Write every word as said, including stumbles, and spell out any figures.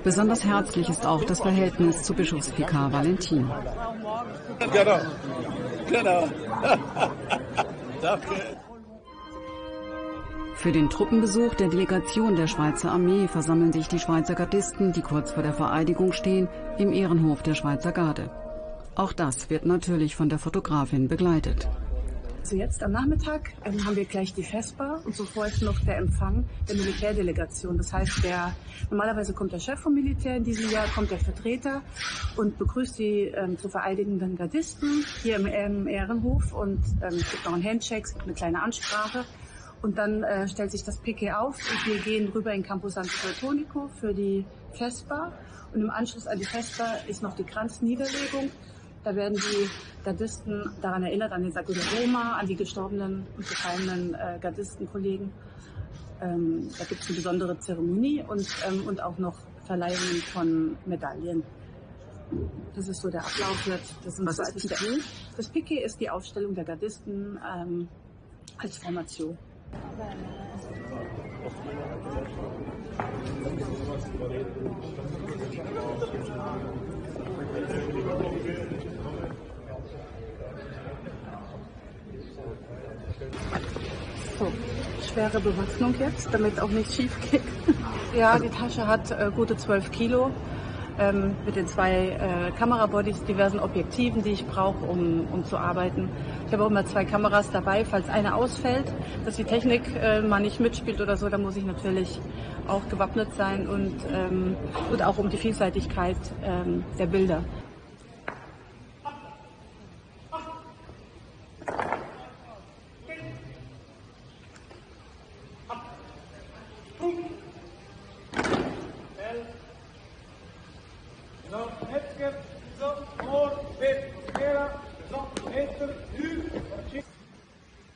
Besonders herzlich ist auch das Verhältnis zu Bischofsvikar Valentin. Genau, genau. Danke. Für den Truppenbesuch der Delegation der Schweizer Armee versammeln sich die Schweizer Gardisten, die kurz vor der Vereidigung stehen, im Ehrenhof der Schweizer Garde. Auch das wird natürlich von der Fotografin begleitet. Also jetzt am Nachmittag ähm, haben wir gleich die Vesper und so folgt noch der Empfang der Militärdelegation. Das heißt, der, normalerweise kommt der Chef vom Militär, in diesem Jahr kommt der Vertreter und begrüßt die ähm, zu vereidigenden Gardisten hier im, im Ehrenhof und ähm, es gibt noch einen Handshake, es gibt eine kleine Ansprache und dann äh, stellt sich das Piquet auf und wir gehen rüber in Campo Santo Teutonico für die Vesper und im Anschluss an die Vesper ist noch die Kranzniederlegung. Da werden die Gardisten daran erinnert, an den Sacco di Roma, an die gestorbenen und gefallenen äh, Gardistenkollegen. Ähm, da gibt es eine besondere Zeremonie und, ähm, und auch noch Verleihung von Medaillen. Das ist so der Ablauf jetzt. Das, Was ist ist der, das Piquet ist die Aufstellung der Gardisten ähm, als Formation. So, schwere Bewaffnung jetzt, damit auch nichts schief geht. Ja, die Tasche hat äh, gute zwölf Kilo ähm, mit den zwei äh, Kamerabodies, diversen Objektiven, die ich brauche, um, um zu arbeiten. Ich habe auch immer zwei Kameras dabei, falls eine ausfällt, dass die Technik äh, mal nicht mitspielt oder so, da muss ich natürlich auch gewappnet sein und, ähm, und auch um die Vielseitigkeit ähm, der Bilder. So, jetzt geht's so, vor, mit, so, hinter,